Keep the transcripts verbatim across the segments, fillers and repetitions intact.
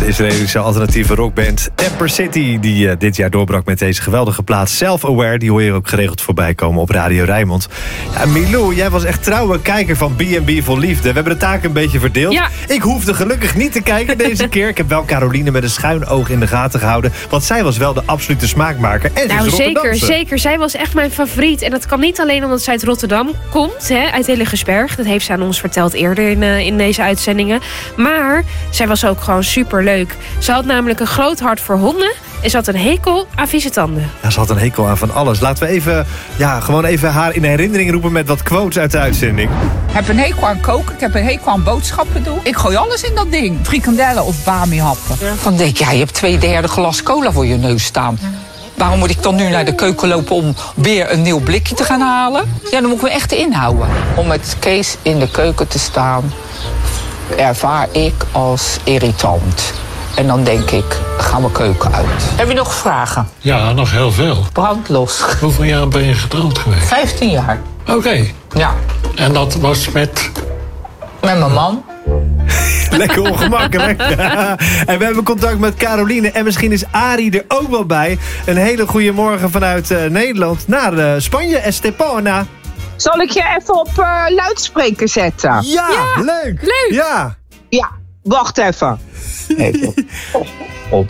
De Israëlische alternatieve rockband Temper City... die uh, dit jaar doorbrak met deze geweldige plaat Self-Aware. Die hoor je ook geregeld voorbij komen op Radio Rijnmond. Ja, Milou, jij was echt trouwe kijker van B en B Vol Liefde. We hebben de taak een beetje verdeeld. Ja. Ik hoefde gelukkig niet te kijken deze keer. Ik heb wel Caroline met een schuin oog in de gaten gehouden. Want zij was wel de absolute smaakmaker. En nou, zeker, zeker, zeker. Zij was echt mijn favoriet. En dat kan niet alleen omdat zij uit Rotterdam komt, hè, uit Hillegersberg. Dat heeft ze aan ons verteld eerder in, uh, in deze uitzendingen. Maar zij was ook gewoon superleuk. Ze had namelijk een groot hart voor honden. En ze had een hekel aan vieze tanden. Ja, ze had een hekel aan van alles. Laten we even, ja, gewoon even haar in herinnering roepen met wat quotes uit de uitzending. Ik heb een hekel aan koken, ik heb een hekel aan boodschappen doen. Ik gooi alles in dat ding. Frikandellen of bami-happen. Ja. Dan denk ik, ja, je hebt twee derde glas cola voor je neus staan. Ja. Waarom moet ik dan nu naar de keuken lopen om weer een nieuw blikje te gaan halen? Ja, dan moet ik me echt inhouden. Om met Kees in de keuken te staan, ervaar ik als irritant. En dan denk ik, ga mijn keuken uit. Heb je nog vragen? Ja, nog heel veel. Brandlos. Hoeveel jaar ben je getrouwd geweest? Vijftien jaar. Oké. Okay. Ja. En dat was met? Met mijn man. Lekker ongemakkelijk. En we hebben contact met Caroline. En misschien is Arie er ook wel bij. Een hele goede morgen vanuit uh, Nederland naar uh, Spanje. Estepona. Zal ik je even op uh, luidspreker zetten? Ja, ja, leuk. Leuk. Ja. Ja, wacht even. Even op, op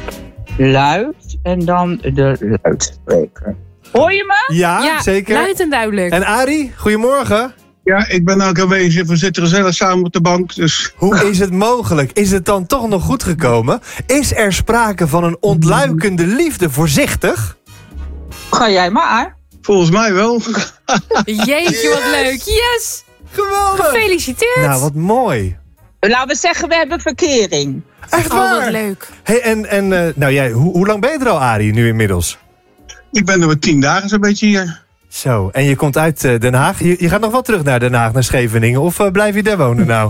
luid en dan de luidspreker. Hoor je me? Ja, ja, zeker. Luid en duidelijk. En Arie, goedemorgen. Ja, ik ben ook aanwezig. We zitten gezellig samen op de bank. Dus. Hoe is het mogelijk? Is het dan toch nog goed gekomen? Is er sprake van een ontluikende liefde? Voorzichtig? Ga jij maar. Volgens mij wel. Jeetje, wat leuk. Yes! Geweldig. Gefeliciteerd. Nou, wat mooi. Laten we zeggen, we hebben verkering. Echt Oh, waar? wat leuk. Hey, en en uh, nou, jij, hoe, hoe lang ben je er al, Arie, nu inmiddels? Ik ben er met tien dagen zo'n beetje hier. Zo, en je komt uit uh, Den Haag. Je, je gaat nog wel terug naar Den Haag, naar Scheveningen. Of uh, blijf je daar wonen nou?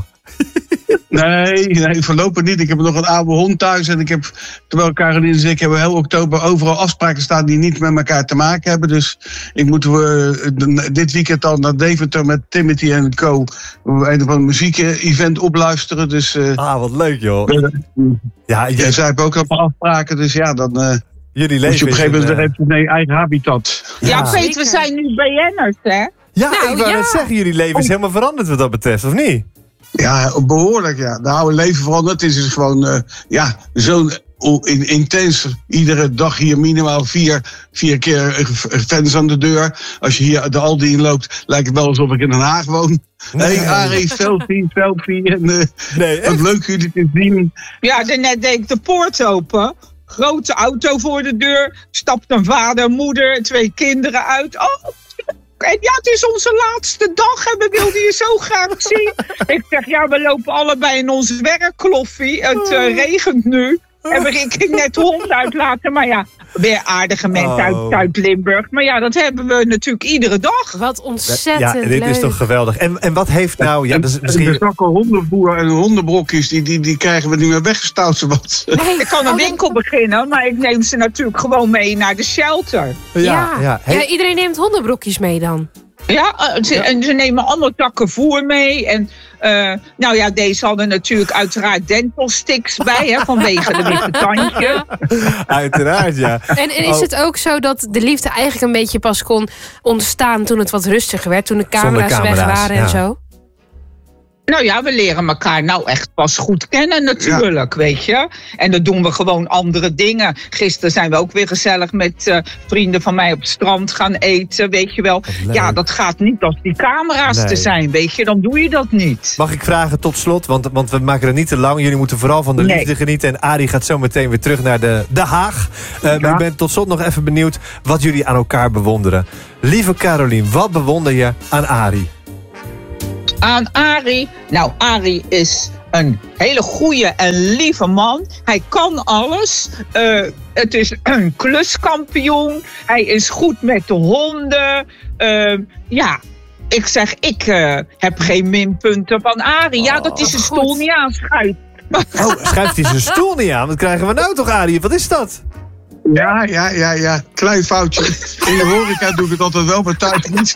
Nee, nee, voorlopig niet. Ik heb nog een oude hond thuis. En ik heb, terwijl Caroline en ik hebben heel oktober overal afspraken staan die niet met elkaar te maken hebben. Dus ik moet uh, dit weekend al naar Deventer met Timothy en Co. Een of een muziek-event opluisteren. Dus, uh, ah, wat leuk joh. Uh, ja, je... zij hebben ook een paar afspraken, dus ja, dan... Uh, Jullie leven dus op een gegeven moment een, heeft het een eigen habitat. Ja, ja Peet, we zijn nu B N'ers, hè? Ja, nou, ik wou ja. net zeggen, jullie leven is helemaal veranderd wat dat betreft, of niet? Ja, behoorlijk, ja. De oude leven veranderd. Het is dus gewoon, uh, ja, zo'n in, intens. Iedere dag hier minimaal vier, vier keer fans aan de deur. Als je hier de Aldi inloopt, lijkt het wel alsof ik in Den Haag woon. Nee, hey, Arie, selfie, selfie. En, uh, nee, wat leuk jullie te zien. Ja, daarnet deed ik de poort open. Grote auto voor de deur. Stapt een vader, moeder, twee kinderen uit. Oh, en ja, het is onze laatste dag en we wilden je zo graag zien. Ik zeg, ja, we lopen allebei in onze werkkloffie. Het uh, regent nu. En we ging net de hond uitlaten. Maar ja, weer aardige mensen oh. uit Zuid-Limburg. Maar ja, dat hebben we natuurlijk iedere dag. Wat ontzettend leuk. Ja, dit leuk. is toch geweldig. En, en wat heeft nou... Ja, dus misschien... De zakken hondenvoer en hondenbrokjes, die, die, die krijgen we niet meer weggestouwd. Zowat. Nee, ik kan een winkel beginnen, maar ik neem ze natuurlijk gewoon mee naar de shelter. Ja, ja. ja. Hey. ja iedereen neemt hondenbrokjes mee dan. Ja, ze, ja, en ze nemen allemaal takken voer mee. En uh, nou ja, deze hadden natuurlijk uiteraard dental sticks bij, hè, vanwege de witte tandje. Uiteraard, ja. En, en is het ook zo dat de liefde eigenlijk een beetje pas kon ontstaan toen het wat rustiger werd? Toen de camera's, camera's weg waren ja. en zo? Nou ja, we leren elkaar nou echt pas goed kennen natuurlijk, ja. weet je. En dan doen we gewoon andere dingen. Gisteren zijn we ook weer gezellig met uh, vrienden van mij op het strand gaan eten, weet je wel. Ja, dat gaat niet als die camera's nee. te zijn, weet je. Dan doe je dat niet. Mag ik vragen tot slot, want, want we maken het niet te lang. Jullie moeten vooral van de nee. liefde genieten. En Arie gaat zo meteen weer terug naar de, de Haag. Uh, ja. Maar ik ben tot slot nog even benieuwd wat jullie aan elkaar bewonderen. Lieve Caroline, wat bewonder je aan Arie? Aan Arie. Nou, Arie is een hele goede en lieve man. Hij kan alles. Uh, het is een kluskampioen. Hij is goed met de honden. Uh, ja, ik zeg, ik uh, heb geen minpunten van Arie. Ja, dat is een oh, stoel niet aanschuift. Oh, schuift hij zijn stoel niet aan? Wat krijgen we nou toch, Arie? Wat is dat? Ja, ja, ja, ja. Klein foutje. In de horeca doe ik het altijd wel, maar thuis niet.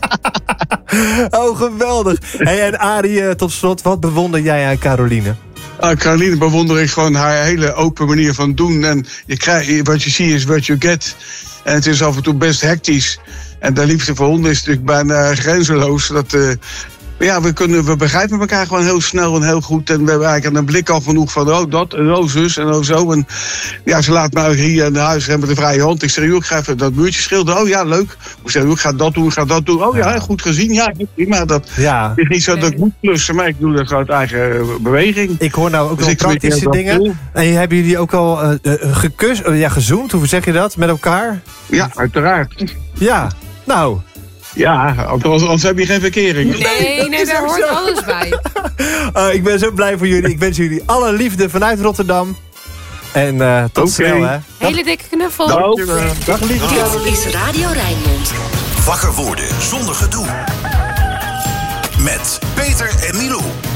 Oh, geweldig. Hey, en Arie, tot slot, wat bewonder jij aan Caroline? Uh, Caroline bewonder ik gewoon haar hele open manier van doen. En je krijgt, wat je ziet is what you get. En het is af en toe best hectisch. En de liefde voor honden is natuurlijk bijna grenzeloos. Dat, uh, ja, we, kunnen, we begrijpen elkaar gewoon heel snel en heel goed. En we hebben eigenlijk een blik al genoeg van oh dat en oh zus en oh zo. En ja, ze laat mij hier in huis hebben met de vrije hand. Ik zeg, joh, ik ga even dat muurtje schilderen. Oh ja, leuk. Ik zeg, ik ga dat doen, ik ga dat doen. Oh ja, ja goed gezien. Ja, prima. Dat ja. is niet zo dat ik moet klussen, maar ik doe dat gewoon uit eigen beweging. Ik hoor nou ook dus wel praktische dingen. Doen. En hebben jullie ook al uh, uh, gekust, uh, ja, gezoend? Hoe zeg je dat? Met elkaar? Ja, uiteraard. Ja, nou... Ja, anders, anders heb je geen verkering. Nee, nee, daar hoort alles bij. uh, ik ben zo blij voor jullie. Ik wens jullie alle liefde vanuit Rotterdam. En uh, tot okay. snel, hè. Hele dikke knuffel. Dag, Dag lieve Dit is Radio Rijnmond. Wakker worden zonder gedoe. Met Peter en Milou.